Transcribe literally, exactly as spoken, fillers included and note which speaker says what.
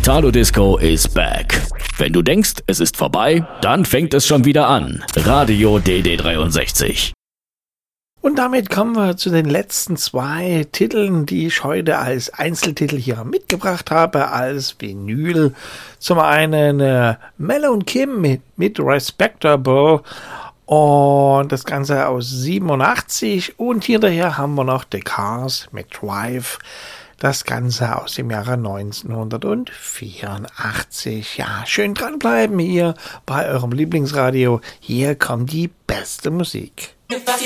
Speaker 1: Italo Disco is back. Wenn du denkst, es ist vorbei, dann fängt es schon wieder an. Radio D D dreiundsechzig.
Speaker 2: Und damit kommen wir zu den letzten zwei Titeln, die ich heute als Einzeltitel hier mitgebracht habe, als Vinyl. Zum einen äh, Mel und Kim mit, mit Respectable und das Ganze aus siebenundachtzig. Und hinterher haben wir noch The Cars mit Drive. Das Ganze aus dem Jahre neunzehnhundertvierundachtzig. Ja, schön dranbleiben hier bei eurem Lieblingsradio. Hier kommt die beste Musik.